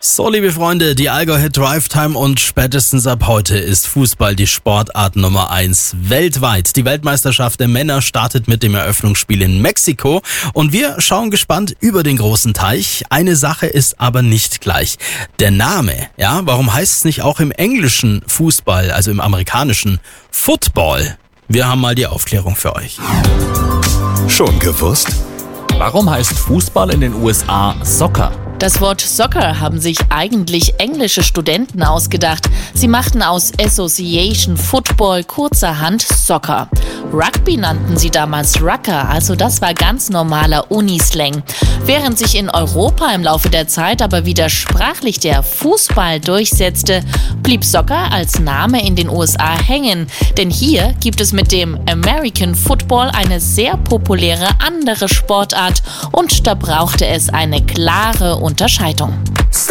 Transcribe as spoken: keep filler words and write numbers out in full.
So, liebe Freunde, die Allgäu Hit Drive Time und spätestens ab heute ist Fußball die Sportart Nummer eins weltweit. Die Weltmeisterschaft der Männer startet mit dem Eröffnungsspiel in Mexiko und wir schauen gespannt über den großen Teich. Eine Sache ist aber nicht gleich. Der Name, ja, warum heißt es nicht auch im englischen Fußball, also im amerikanischen Football? Wir haben mal die Aufklärung für euch. Schon gewusst? Warum heißt Fußball in den U S A Soccer? Das Wort Soccer haben sich eigentlich englische Studenten ausgedacht. Sie machten aus Association Football kurzerhand Soccer. Rugby nannten sie damals Rucker, also das war ganz normaler Unislang. Während sich in Europa im Laufe der Zeit aber wieder sprachlich der Fußball durchsetzte, blieb Soccer als Name in den U S A hängen. Denn hier gibt es mit dem American Football eine sehr populäre andere Sportart und da brauchte es eine klare Unterscheidung.